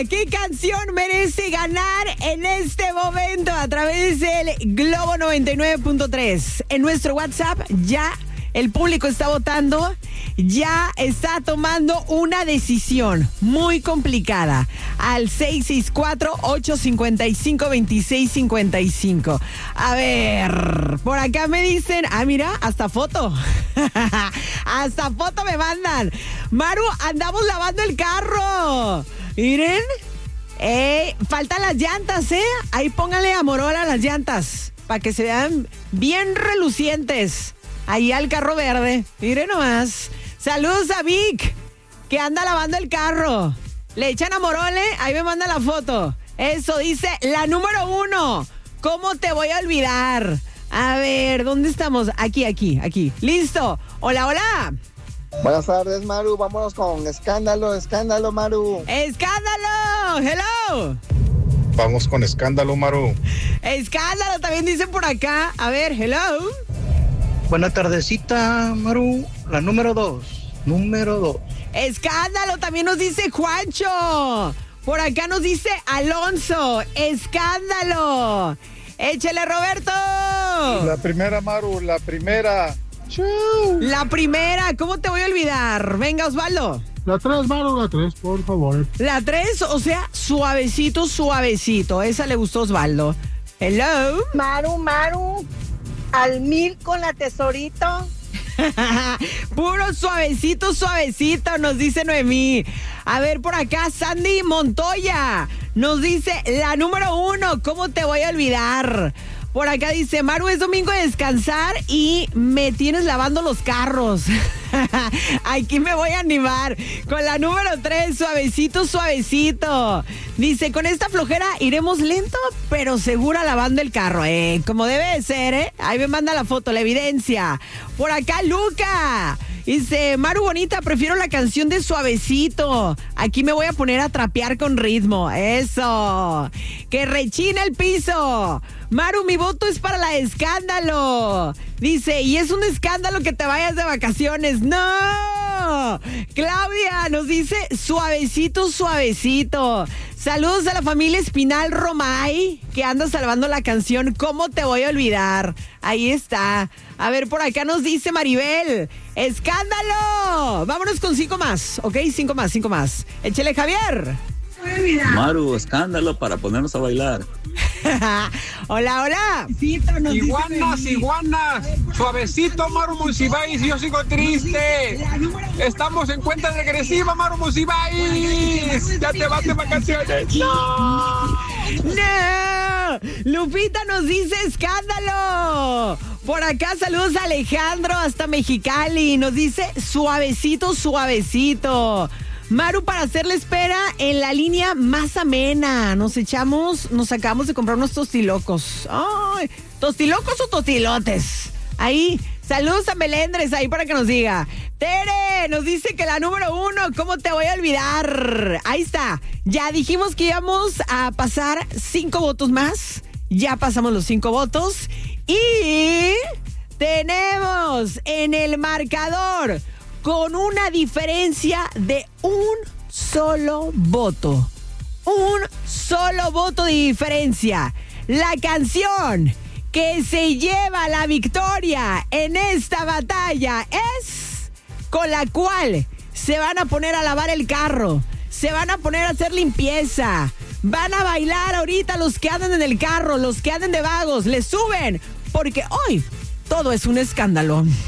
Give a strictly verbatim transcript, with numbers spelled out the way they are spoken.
¿Qué canción merece ganar en este momento a través del Globo noventa y nueve punto tres? En nuestro WhatsApp ya el público está votando, ya está tomando una decisión muy complicada al seis seis cuatro, ocho cinco cinco, dos seis cinco cinco. A ver, por acá me dicen, ah, mira, hasta foto. Hasta foto me mandan. Maru, andamos lavando el carro. Miren. Eh, faltan las llantas, ¿eh? Ahí póngale a Morola las llantas para que se vean bien relucientes. Ahí al carro verde. Miren nomás. Saludos a Vic, que anda lavando el carro. Le echan a Morole, ahí me manda la foto. Eso dice la número uno. ¿Cómo te voy a olvidar? A ver, ¿dónde estamos? Aquí, aquí, aquí. Listo. Hola, hola. Buenas tardes, Maru. Vámonos con Escándalo, Escándalo, Maru. ¡Escándalo! ¡Hello! Vamos con Escándalo, Maru. Escándalo, también dicen por acá. A ver, hello. Buena tardecita, Maru. La número dos. Número dos. Escándalo, también nos dice Juancho. Por acá nos dice Alonso. Escándalo. Échale, Roberto. La primera, Maru, la primera. Chau. La primera, ¿cómo te voy a olvidar? Venga, Osvaldo. La tres, Maru, la tres, por favor. La tres, o sea, suavecito, suavecito. Esa le gustó a Osvaldo. Hello. Maru, Maru. Al mil con la Tesorito. Puro suavecito, suavecito, nos dice Noemí. A ver, por acá, Sandy Montoya nos dice la número uno, ¿cómo te voy a olvidar? Por acá dice, Maru, es domingo de descansar y me tienes lavando los carros. Aquí me voy a animar con la número tres, suavecito, suavecito. Dice, con esta flojera iremos lento, pero segura lavando el carro, eh, como debe de ser, eh. Ahí me manda la foto, la evidencia. Por acá, Luca. Dice, Maru bonita, prefiero la canción de Suavecito. Aquí me voy a poner a trapear con ritmo. Eso. Que rechine el piso. Maru, mi voto es para la de Escándalo. Dice, y es un escándalo que te vayas de vacaciones. ¡No! Claudia nos dice, suavecito, suavecito. Saludos a la familia Espinal Romay, que anda salvando la canción ¿Cómo te voy a olvidar? Ahí está. A ver, por acá nos dice Maribel, ¡escándalo! Vámonos con cinco más, ¿ok? Cinco más, cinco más. Échale, Javier. Maru, escándalo para ponernos a bailar. Hola, hola. Iguanas, iguanas. Suavecito, Maru Musibais. Yo sigo triste. Estamos en cuenta regresiva, Maru Musibais. Ya te vas de vacaciones. No. No. Lupita nos dice escándalo. Por acá saludos a Alejandro hasta Mexicali. Nos dice suavecito, suavecito. Maru, para hacerle espera en la línea más amena. Nos echamos, nos acabamos de comprar unos tostilocos. Ay, ¿tostilocos o tostilotes? Ahí, saludos a Melendres ahí para que nos diga. Tere nos dice que la número uno, ¿cómo te voy a olvidar? Ahí está. Ya dijimos que íbamos a pasar cinco votos más. Ya pasamos los cinco votos. Y tenemos en el marcador con una diferencia de un solo voto. Un solo voto de diferencia. La canción que se lleva la victoria en esta batalla es con la cual se van a poner a lavar el carro, se van a poner a hacer limpieza, van a bailar ahorita los que andan en el carro, los que andan de vagos, le suben, porque hoy todo es un escándalo.